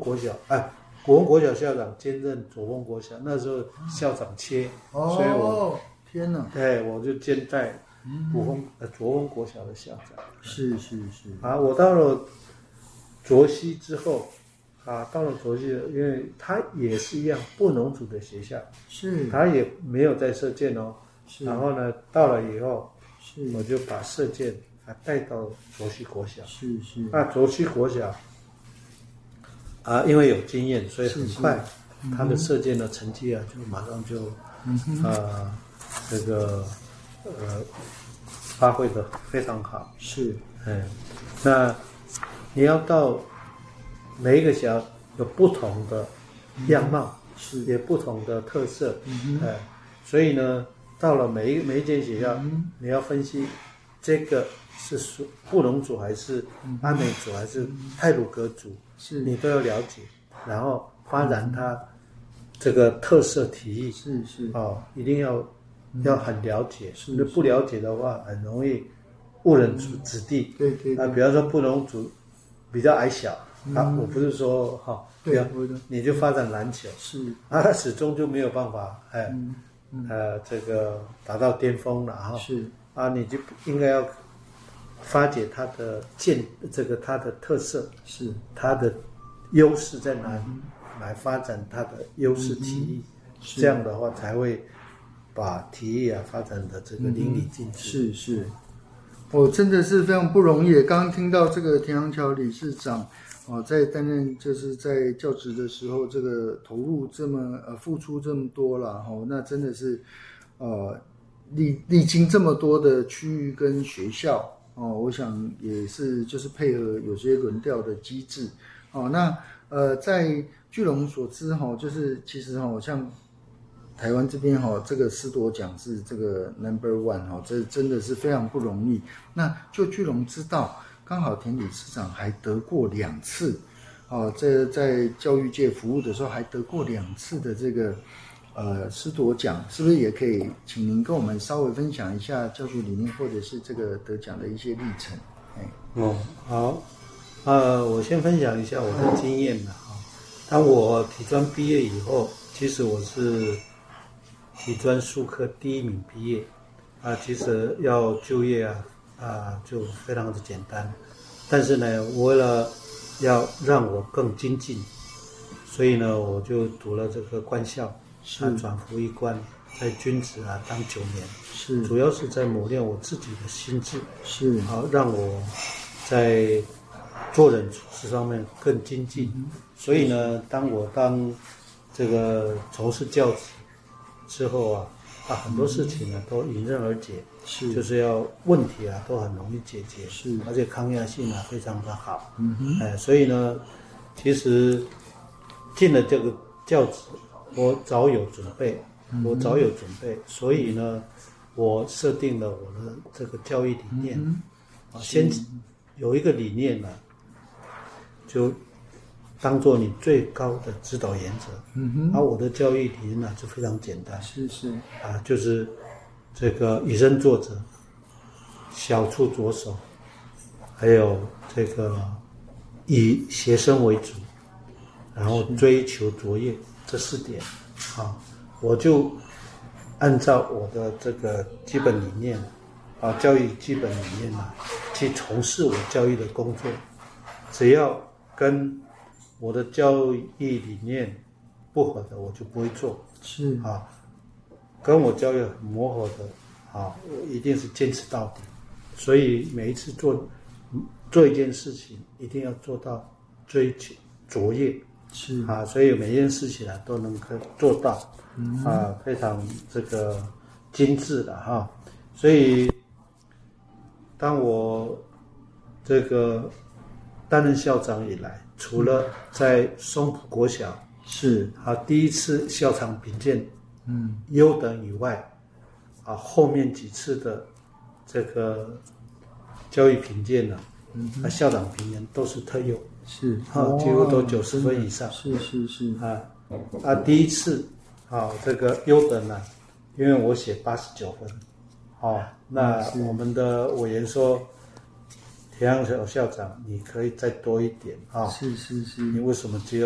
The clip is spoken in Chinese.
国小，国文国小校长兼任左峰国小，那时候校长缺，所以我天哪， 对，我就兼代左峰国小的校长。 是我到了卓溪之后，到了卓溪，因为他也是一样布农族的学校， 是， 他也没有在射箭哦。然后呢，到了以后，我就把射箭带到卓溪国小。 是。 那卓溪国小因为有经验，所以很快他的射箭的成绩就马上就这个发挥的非常好。 是， 那你要到每一个小有不同的样貌，是也不同的特色，所以呢，到了每一间学校，你要分析这个是布农族还是阿美族还是太鲁阁族，是你都要了解，然后发展它这个特色体育，是一定要很了解，是不了解的话，很容易误人子弟。对比方说布农族比较矮小，我不是说你就发展篮球，是他始终就没有办法这个达到巅峰了是你就应该要发掘他的他的特色，是他的优势在哪里，来发展他的优势体育，这样的话才会把体育发展的这个淋漓尽致。是， 真的是非常不容易。刚刚听到这个田航桥理事长在担任就是在教职的时候，这个投入这么付出这么多了那真的是历经这么多的区域跟学校我想也是就是配合有些轮调的机制那在巨龙所知就是其实像台湾这边这个师铎奖是这个 No.1 这真的是非常不容易。那就巨龙知道，刚好田理事长还得过2次这在教育界服务的时候还得过2次的这个师铎奖，是不是也可以请您跟我们稍微分享一下教学理念或者是这个得奖的一些历程？ 好，我先分享一下我的经验当我体专毕业以后，其实我是体专数科第1名毕业其实要就业就非常的简单，但是呢，为了要让我更精进，所以呢，我就读了这个官校，转服役官，在军职当9年，是主要是在磨练我自己的心智，是让我在做人处事上面更精进。所以呢，当我这个从事教职之后很多事情呢都迎刃而解，是就是要问题都很容易解决，是而且抗压性非常的好。所以呢，其实进了这个教职，我早有准备，所以呢，我设定了我的这个教育理念，先有一个理念就当做你最高的指导原则。我的教育理念就非常简单，就是这个以身作则，小处着手，还有这个以学生为主，然后追求卓越，这4点我就按照我的这个基本理念教育基本理念去从事我教育的工作。只要跟我的教育理念不合的，我就不会做。是跟我教育很磨合的我一定是坚持到底。所以每一次做一件事情，一定要做到追求卓越。是所以每一件事情都能够做到非常这个精致的所以当我这个担任校长以来，除了在松浦国小是第一次校长评鉴优等以外后面几次的这个教育评鉴校长评鉴都是特优，是几乎都90分以上。是第一次这个优等因为我写89分那我们的委员说，田航桥校长你可以再多一点是你为什么只有